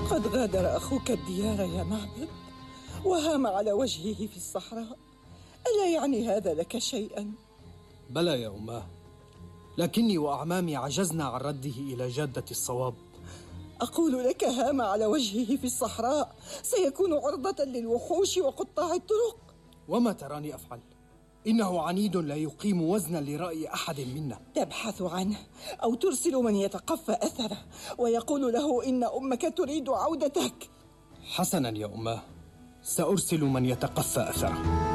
قد غادر أخوك الديار يا معبد وهام على وجهه في الصحراء. ألا يعني هذا لك شيئا؟ بلى يا أماه، لكني وأعمامي عجزنا عن رده إلى جادة الصواب. أقول لك هام على وجهه في الصحراء، سيكون عرضة للوحوش وقطاع الطرق. وما تراني أفعل؟ إنه عنيد لا يقيم وزنا لرأي أحد منا. تبحث عنه أو ترسل من يتقفى أثره ويقول له إن أمك تريد عودتك. حسنا يا أماه، سأرسل من يتقفى أثره.